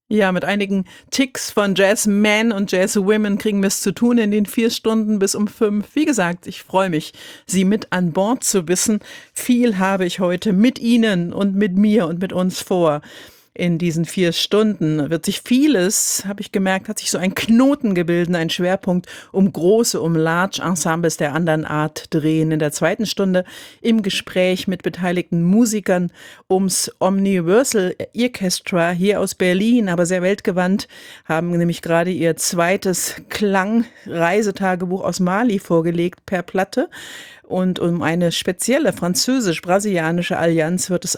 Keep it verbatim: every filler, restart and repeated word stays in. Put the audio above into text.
Ja, mit einigen Ticks von Jazzmen und Jazzwomen kriegen wir es zu tun in den vier Stunden bis um fünf. Wie gesagt, ich freue mich, Sie mit an Bord zu wissen. Viel habe ich heute mit Ihnen und mit mir und mit uns vor. In diesen vier Stunden wird sich vieles, habe ich gemerkt, hat sich so ein Knoten gebildet, ein Schwerpunkt um große, um Large Ensembles der anderen Art drehen. In der zweiten Stunde im Gespräch mit beteiligten Musikern ums Omniversal Orchestra hier aus Berlin, aber sehr weltgewandt, haben nämlich gerade ihr zweites Klangreisetagebuch aus Mali vorgelegt per Platte. Und um eine spezielle französisch-brasilianische Allianz wird es